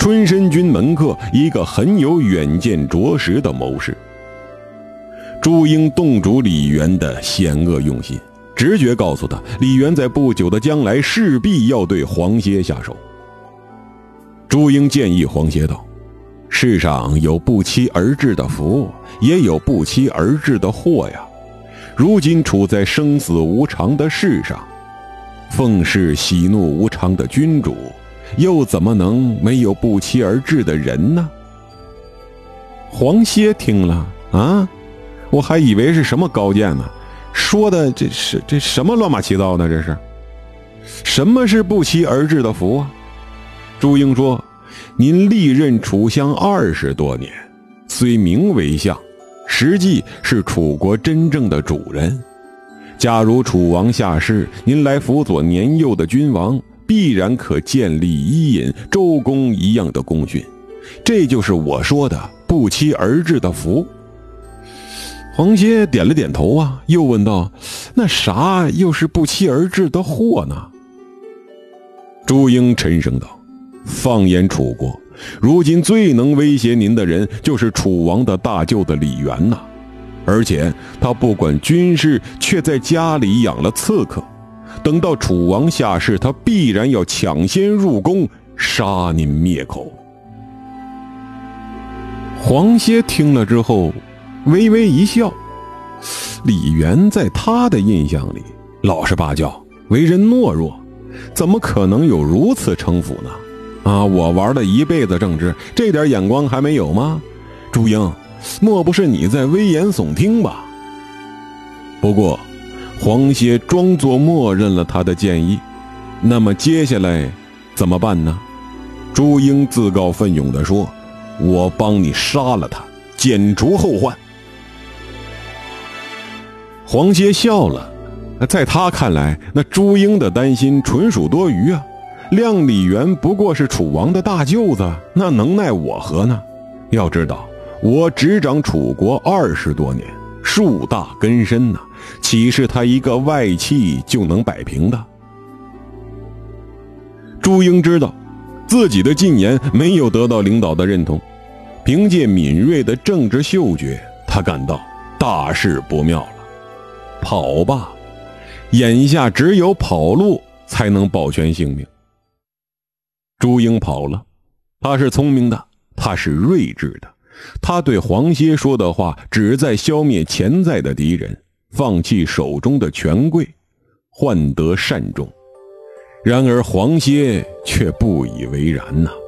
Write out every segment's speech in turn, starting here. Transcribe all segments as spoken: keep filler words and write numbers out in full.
春申君门客，一个很有远见卓识的谋士。朱英洞主李渊的险恶用心，直觉告诉他，李渊在不久的将来势必要对黄歇下手。朱英建议黄歇道，世上有不期而至的福，也有不期而至的祸呀。如今处在生死无常的世上，奉侍喜怒无常的君主，又怎么能没有不期而至的人呢？黄歇听了啊，我还以为是什么高见呢，说的这是这什么乱码七糟呢？这是什么是不期而至的福啊？朱英说，您历任楚相二十多年，虽名为相，实际是楚国真正的主人。假如楚王下世，您来辅佐年幼的君王，必然可建立伊尹、周公一样的功勋，这就是我说的不期而至的福。黄歇点了点头啊，又问道，那啥又是不期而至的祸呢？朱英沉声道，放眼楚国，如今最能威胁您的人就是楚王的大舅子李渊呐、啊，而且他不管军事，却在家里养了刺客，等到楚王下世，他必然要抢先入宫，杀您灭口。黄歇听了之后微微一笑，李渊在他的印象里老实巴交，为人懦弱，怎么可能有如此城府呢？啊，我玩了一辈子政治，这点眼光还没有吗？朱英，莫不是你在危言耸听吧？不过黄歇装作默认了他的建议。那么接下来怎么办呢？朱英自告奋勇地说，我帮你杀了他，剪除后患。黄歇笑了，在他看来，那朱英的担心纯属多余啊。谅李渊不过是楚王的大舅子，那能奈我何呢？要知道，我执掌楚国二十多年，树大根深呐、啊，岂是他一个外戚就能摆平的？朱英知道自己的进言没有得到领导的认同，凭借敏锐的政治嗅觉，他感到大事不妙了。跑吧，眼下只有跑路才能保全性命。朱英跑了，他是聪明的，他是睿智的，他对黄歇说的话旨在消灭潜在的敌人，放弃手中的权贵，换得善终。然而黄歇却不以为然呐、啊。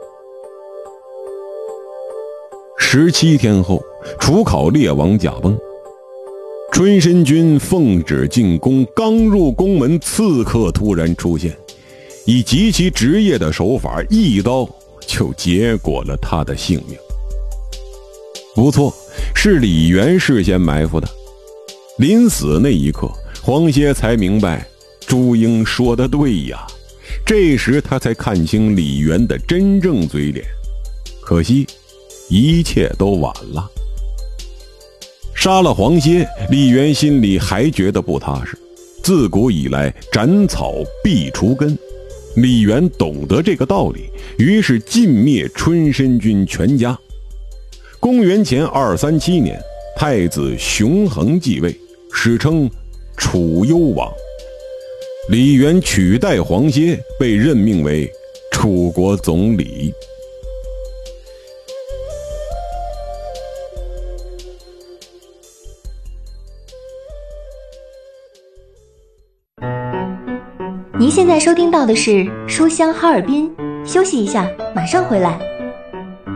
十七天后，楚考烈王驾崩，春申君奉旨进宫，刚入宫门，刺客突然出现，以极其职业的手法，一刀就结果了他的性命。不错，是李渊事先埋伏的。临死那一刻，黄歇才明白朱英说的对呀，这时他才看清李渊的真正嘴脸。可惜一切都晚了。杀了黄歇，李渊心里还觉得不踏实。自古以来，斩草必除根，李渊懂得这个道理，于是尽灭春申君全家。公元前二三七年，太子熊衡继位，史称楚幽王。李渊取代黄歇，被任命为楚国总理。 您现在收听到的是书香哈尔滨，休息一下，马上回来。